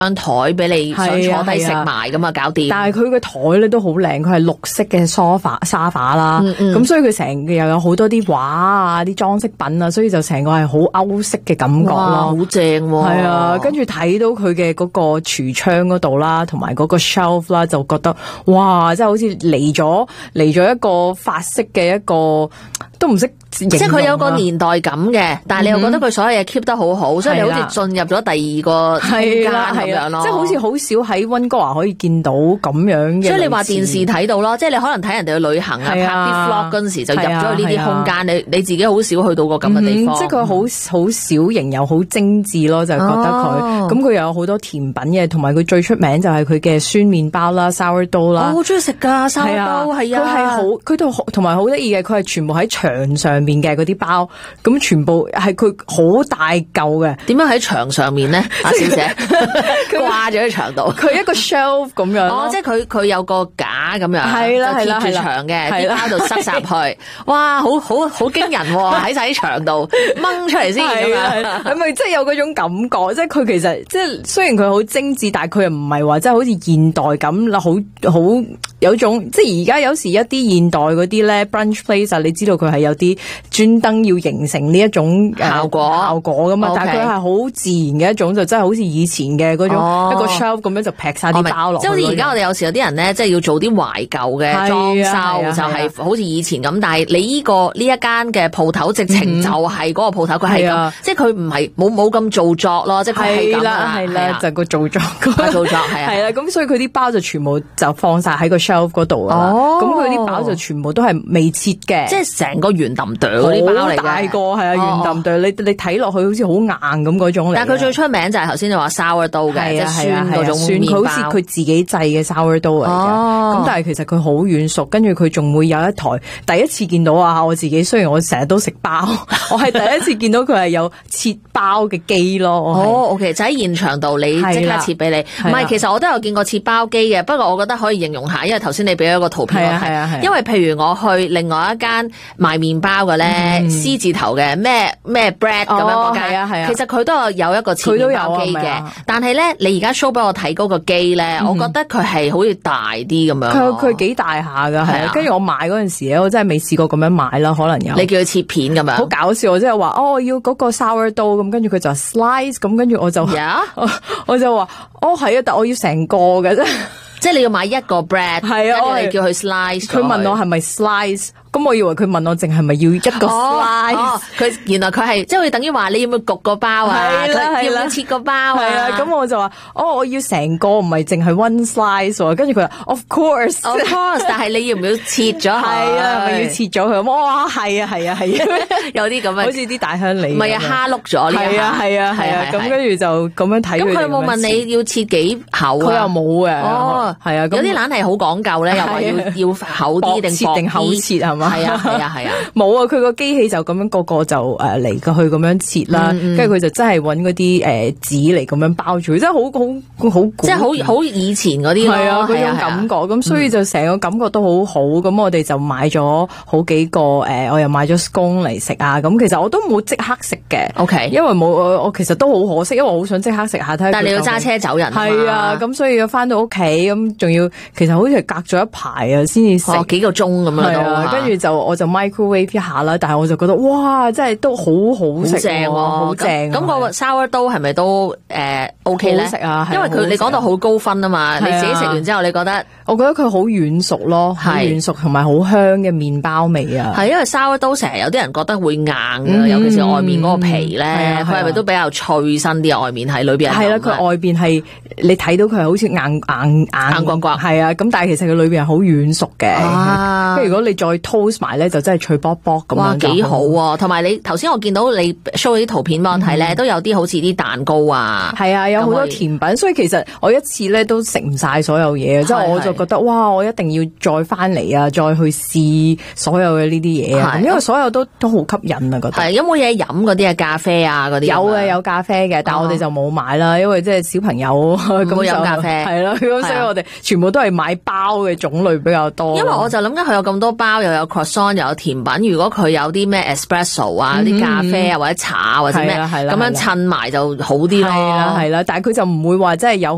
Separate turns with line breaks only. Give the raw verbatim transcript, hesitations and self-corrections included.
張台俾你想坐低食埋咁啊，搞掂。
但係佢個台咧都好靚，佢係綠色嘅梳化沙發啦，咁、嗯嗯、所以佢成個又有好多啲畫啊、啲裝飾品啊，所以就成個係好歐式嘅感覺咯，
好正喎。
係啊，跟住睇到佢嘅嗰個櫥窗嗰度啦，同埋嗰個 shelf 啦，就覺得哇，真係好似嚟咗嚟咗一個法式嘅一個都唔識。
即係佢有個年代感嘅，但係你又覺得佢所有嘢 keep 得好好，嗯、所以你好似進入咗第二個空間咁樣咯。
即係好似好少喺溫哥華可以見到咁樣嘅。
所以你話電視睇到咯，即係你可能睇人哋去旅行啊，拍啲 vlog 嗰陣時就入咗去呢啲空間，你你自己好少去到過咁嘅地方。
嗯、即係佢好好小型又好精緻咯，就係、覺得佢。咁、哦、佢又有好多甜品嘅，同埋佢最出名就係佢嘅酸麵包啦、sourdough 啦。
我好中意食㗎 sourdough，係啊，佢係好，
佢都同埋好得意嘅，佢係全部喺牆上面嘅嗰啲包，咁全部係佢好大嚿嘅。
點樣喺牆上面咧？阿小姐掛咗喺牆度，
佢一個 shelf 咁樣。
哦，即係佢佢有個架咁樣，
係啦係啦，
貼住牆嘅，啲包度塞晒入去。哇，好好好驚人喎！喺晒啲牆度掹出嚟先咁樣，
係咪即係有嗰種感覺？即係佢其實即係雖然佢好精緻，但係佢又唔係話即係好似現代咁啦，好好有種即係而家有時一啲現代嗰啲咧 brunch place 啊，你知道佢係有啲專登要形成呢一種
效果
效果噶嘛，okay. 但係佢係好自然嘅一種，就真係好似以前嘅嗰種、哦、一個 shelf 咁樣就劈晒啲包落。即係好似而家我哋有時有啲人咧，即係要做啲懷舊嘅裝修，就係、是、好似以前咁。但係你呢、這個呢一間嘅鋪頭直情就係嗰個鋪頭，佢係咁，即係佢唔係冇冇咁做作咯，即係佢係咁啦， 係啦，就個做作，
個做作係啊，
係啦。咁所以佢啲包就全部就放晒喺個 shelf 嗰度啦。咁佢啲包就全部都係未切嘅，
即係成個圓揼哚嗰啲包嚟嘅，
好大個係啊，圓揼哚，你你睇落去好似好硬咁嗰種嚟。
但係佢最出名就係頭先你話 sourdough 嘅，即係酸嗰種
酸，佢好似佢自己製嘅 sourdough 嚟嘅。咁但係其實佢好軟熟，跟住佢仲會有一台，第一次見到啊！我自己雖然我成日都食包，我係第一次見到佢係有切包嘅機咯。
哦 ，OK， 就喺現場度你即刻切俾你。唔係，其實我都有見過切包機嘅，不過我覺得可以形容下，因為頭先你俾咗個圖片我睇。因為譬如我去另外一間賣麵包嘅咧，獅、嗯、字頭嘅咩咩 bread 咁、哦、樣嗰間、啊啊，其實佢都有有一個切麵包機嘅、啊。但係咧，你而家 show 俾我睇嗰個機咧、嗯，我覺得佢係好似大啲咁樣。佢
佢幾大下㗎，係啊。跟住我買嗰陣時咧，我真係未試過咁樣買啦，可能有。
你叫佢切片咁樣，
好搞笑！我即係話哦，我要嗰個 sourdough 咁，跟住佢就 slice 咁，跟住我就，yeah? 我，我就話哦係啊，但我要成個嘅啫。
即係你要買一個 bread， 係啊，跟住你叫佢 slice。
佢問我係咪 slice？咁我以為佢問我淨係咪要一個 slice？
哦，佢、哦、原來佢係即係等於話你要唔要焗個包啊？係啦係啦，要唔要切個包啊？係啊，
咁我就話哦，我要成個，唔係淨係 one slice。跟住佢話 of course，of
course， 但係你要唔要切咗佢？係
啊，係咪要切咗佢？哇，係啊係啊係啊，
有啲咁樣，
好似啲大鄉里。
唔係啊，蝦碌咗呢一下。係啊係啊係啊，咁跟住就咁樣睇。咁佢有冇問你要切幾厚啊？
佢又冇嘅。
哦，
係啊，
有啲懶係好講究咧，又話要要厚啲定
切定厚切係嘛？
係啊係啊係啊，冇
啊！佢個機器就咁樣個個就誒嚟去咁樣切啦，跟住佢就真係揾嗰啲誒紙嚟咁樣包住，真係好好好，
即係好好以前嗰啲
係啊嗰種感覺。咁所以就成個感覺都好好。咁我哋就買咗好幾個誒，我又買咗 scone 嚟食啊。咁其實我都冇即刻食嘅
，OK，
因為冇我其實都好可惜，因為我好想即刻食下睇。
但係你要揸車走人，
係啊，咁所以要翻到屋企咁，仲要其實好似係隔咗一排啊，先至食
幾個鐘咁樣咯。
跟住就我就 microwave 一下啦，但係我就覺得哇，真係都好好食，
正喎，
好正。
咁個 sourdough 係咪都誒 OK 咧？
好食啊，
因為佢你講到好高分啊嘛，你自己食完之後，你覺得？
我覺得佢好軟熟咯，好軟熟同埋好香嘅麵包味啊。
係因為 sourdough成日有啲人覺得會硬啊、嗯，尤其是外面嗰個皮咧，佢係咪都比較脆身啲啊？外面喺裏邊係
啦，佢外邊係你睇到佢係好似硬硬硬
硬刮刮，
係啊。咁但係其實佢裏邊係好軟熟嘅。啊，跟住如果你再 toast 埋咧，就真係脆卜卜咁樣。
哇，幾好啊！同埋你頭先我見到你 show 啲圖片俾我睇咧，都有啲好似啲蛋糕啊，
係啊，有好多甜品。所以其實我一次咧都食唔晒所有嘢，即係我就覺得哇，我一定要再翻嚟啊，再去試所有嘅呢啲嘢啊，因為所有都都好吸引啊，覺得。
係有冇嘢飲嗰啲啊？咖啡啊嗰啲？有
嘅，有咖啡嘅，但係我哋就冇買啦，因為即係小朋友咁
冇飲咖啡，
係咯，咁所以我哋全部都係買包嘅種類比較多。
因為我就諗緊佢有咁多包，又有 croissant，又有甜品。如果佢有啲咩 espresso 啊、啲、嗯、咖啡啊或者茶啊或者咩咁樣襯埋就好啲咯。
係啦係啦，但係佢就唔會話真係有。